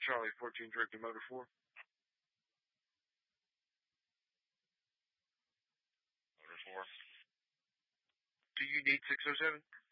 Charlie 14 direct to motor 4. Motor 4. Do you need 607?